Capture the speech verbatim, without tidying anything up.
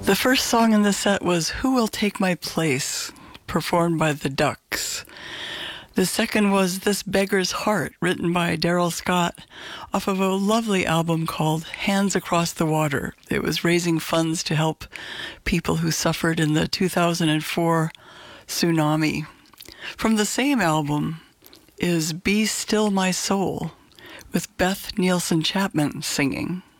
The first song in the set was Who Will Take My Place, performed by the Ducks. The second was This Beggar's Heart, written by Daryl Scott, off of a lovely album called Hands Across the Water. It was raising funds to help people who suffered in the two thousand four tsunami. From the same album is Be Still My Soul, with Beth Nielsen Chapman singing.